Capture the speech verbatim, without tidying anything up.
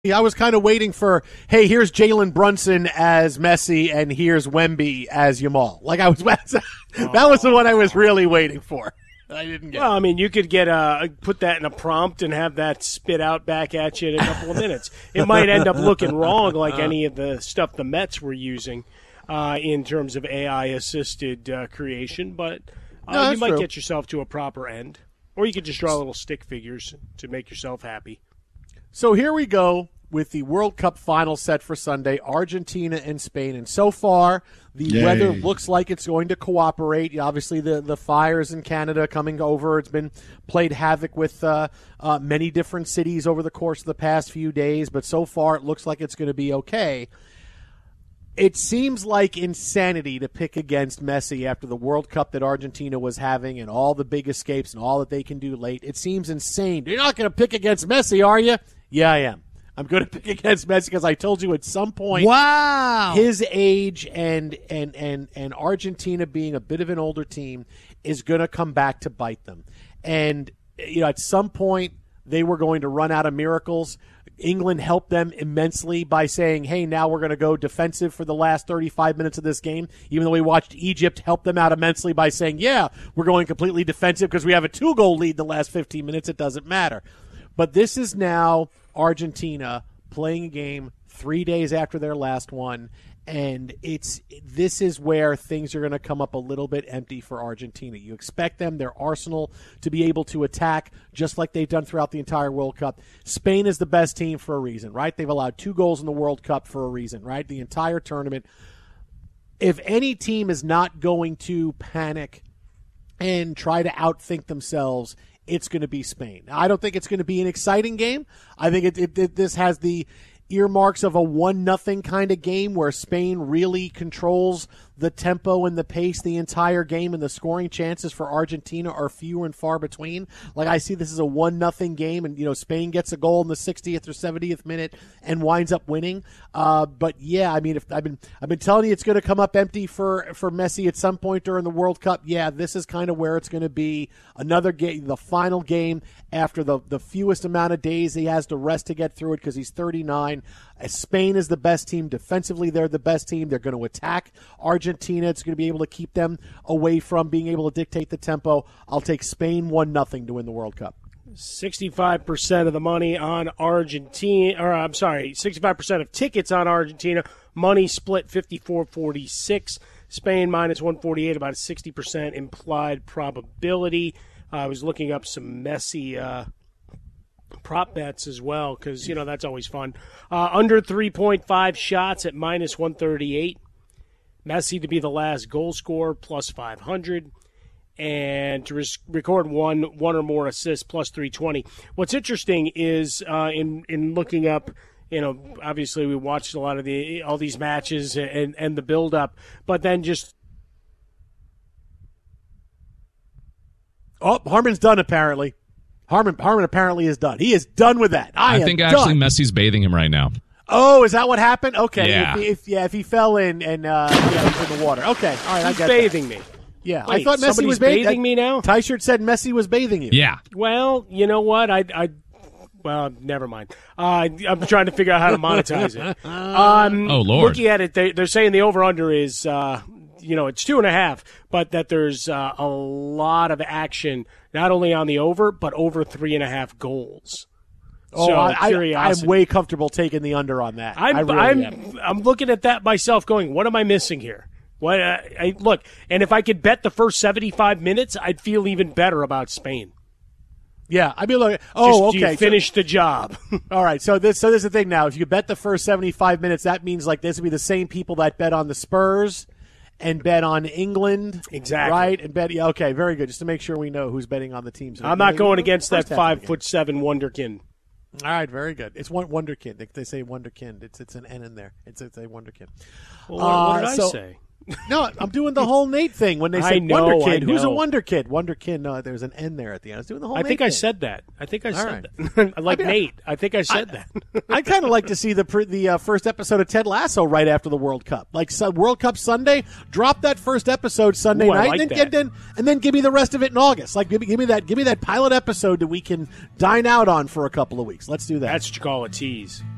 I was kind of waiting for, hey, here's Jalen Brunson as Messi and here's Wemby as Yamal. Like I was, that was the one I was really waiting for. I didn't get. Well, I mean, you could get a put that in a prompt and have that spit out back at you in a couple of minutes. It might end up looking wrong, like any of the stuff the Mets were using uh, in terms of A I assisted uh, creation, but uh, no, you might true. get yourself to a proper end, or you could just draw little stick figures to make yourself happy. So here we go with the World Cup final set for Sunday, Argentina and Spain. And so far, the Yay. weather looks like it's going to cooperate. Obviously, the, the fires in Canada coming over. It's been played havoc with uh, uh, many different cities over the course of the past few days. But so far, it looks like it's going to be okay. It seems like insanity to pick against Messi after the World Cup that Argentina was having and all the big escapes and all that they can do late. It seems insane. You're not going to pick against Messi, are you? Yeah, I am. I'm going to pick against Messi because I told you at some point, wow, his age and and and and Argentina being a bit of an older team is going to come back to bite them. And you know, at some point they were going to run out of miracles. England helped them immensely by saying, hey, now we're going to go defensive for the last thirty-five minutes of this game, even though we watched Egypt help them out immensely by saying, yeah, we're going completely defensive because we have a two-goal lead the last fifteen minutes. It doesn't matter. But this is now Argentina playing a game three days after their last one, and it's this is where things are going to come up a little bit empty for Argentina. You expect them, their arsenal, to be able to attack just like they've done throughout the entire World Cup. Spain is the best team for a reason, right? They've allowed two goals in the World Cup for a reason, right? The entire tournament. If any team is not going to panic and try to outthink themselves, it's going to be Spain. I don't think it's going to be an exciting game. I think it, it, it this has the earmarks of a one nothing kind of game where Spain really controls the tempo and the pace the entire game, and the scoring chances for Argentina are few and far between. Like, I see this as a one nothing game, and you know, Spain gets a goal in the sixtieth or seventieth minute and winds up winning. Uh, but yeah, I mean, if I've been I've been telling you it's going to come up empty for for Messi at some point during the World Cup. Yeah, this is kind of where it's going to be. Another game, the final game after the the fewest amount of days he has to rest to get through it because he's thirty-nine. Spain is the best team. Defensively, they're the best team. They're going to attack Argentina. It's going to be able to keep them away from being able to dictate the tempo. I'll take Spain one nothing to win the World Cup. sixty-five percent of the money on Argentina, or I'm sorry, sixty-five percent of tickets on Argentina. Money split fifty-four forty-six. Spain minus one forty-eight, about a sixty percent implied probability. Uh, I was looking up some Messi uh, prop bets as well because, you know, that's always fun. Uh, under three point five shots at minus one thirty-eight. Messi to be the last goal scorer, plus five hundred. And to res- record one one or more assists, plus three twenty. What's interesting is uh, in, in looking up, you know, obviously we watched a lot of the all these matches and, and the build-up, but then just Oh, Harmon's done, apparently. Harmon Harmon apparently is done. He is done with that. I, I am think actually done. Messi's bathing him right now. Oh, is that what happened? Okay. Yeah. If, if, yeah, if he fell in and uh, yeah, he's in the water. Okay. All right, I he's get bathing that. me. Yeah. Wait, I thought Messi somebody's was bathing, bathing me now? Tyshirt said Messi was bathing you. Yeah. Well, you know what? I, I well, never mind. Uh, I'm trying to figure out how to monetize it. Um, Oh, Lord. Looking at it, they, they're saying the over-under is, uh, you know, it's two and a half, but that there's uh, a lot of action, not only on the over, but over three and a half goals. Oh, so, I, I, I'm curiosity. way comfortable taking the under on that. I'm, I really I'm, am. I'm looking at that myself going, what am I missing here? What? Uh, I, look, and if I could bet the first seventy-five minutes, I'd feel even better about Spain. Yeah, I mean, look. Oh, Just, okay. you finished the job. All right. So this, so this is the thing now. If you bet the first seventy-five minutes, that means like this would be the same people that bet on the Spurs and bet on England. Exactly. Right? And bet. Yeah, okay. Very good. Just to make sure we know who's betting on the teams. I'm not going against that First half of the five game. foot seven wonderkin. All right, very good. It's one Wonderkind. They, they say Wonderkind. It's it's an N in there. It's it's a Wonderkind. Well, what, what did Uh, I so- say? No, I'm doing the whole Nate thing when they I say know, Wonder I Kid. Who's a know. Wonder Kid? Wonderkind. No, there's an N there at the end. I was doing the whole. I Nate think I thing. said that. I think I said right. that. I like I mean, Nate. I think I said that. I'd kind of like to see the pre- the uh, first episode of Ted Lasso right after the World Cup, like so World Cup Sunday. Drop that first episode Sunday Ooh, I night, like and then, that. and then and then give me the rest of it in August. Like give me, give me that give me that pilot episode that we can dine out on for a couple of weeks. Let's do that. That's what you call a tease.